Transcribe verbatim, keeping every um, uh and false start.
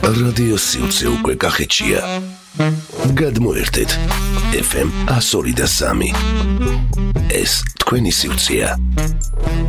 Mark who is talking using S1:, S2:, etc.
S1: რადიო სიუცე უკვე კახეთშია. გადმოერთეთ ეფ ემ one oh three point three. ეს თქვენი სიუცეა.